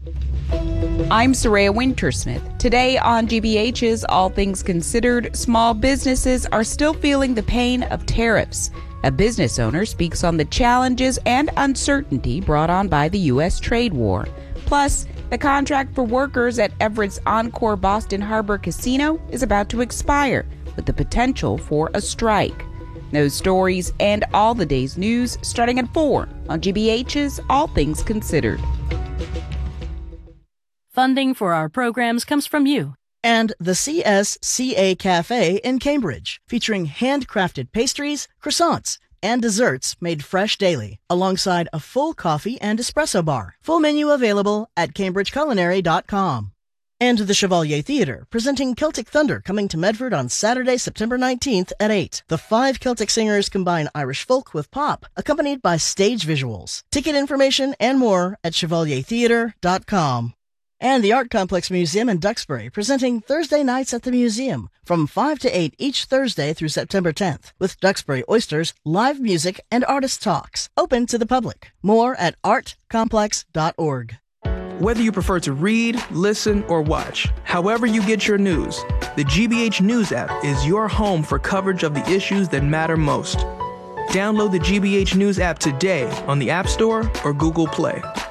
I'm Soraya Wintersmith. Today on GBH's All Things Considered, small businesses are still feeling the pain of tariffs. A business owner speaks on the challenges and uncertainty brought on by the U.S. trade war. Plus, the contract for workers at Everett's Encore Boston Harbor Casino is about to expire, with the potential for a strike. Those stories and all the day's news starting at 4 on GBH's All Things Considered. Funding for our programs comes from you. And the CSCA Cafe in Cambridge, featuring handcrafted pastries, croissants, and desserts made fresh daily, alongside a full coffee and espresso bar. Full menu available at cambridgeculinary.com. And the Chevalier Theatre, presenting Celtic Thunder, coming to Medford on Saturday, September 19th at 8. The 5 Celtic singers combine Irish folk with pop, accompanied by stage visuals. Ticket information and more at chevaliertheatre.com. And the Art Complex Museum in Duxbury, presenting Thursday nights at the museum from 5 to 8 each Thursday through September 10th, with Duxbury Oysters, live music, and artist talks, open to the public. More at artcomplex.org. Whether you prefer to read, listen, or watch, however you get your news, the GBH News app is your home for coverage of the issues that matter most. Download the GBH News app today on the App Store or Google Play.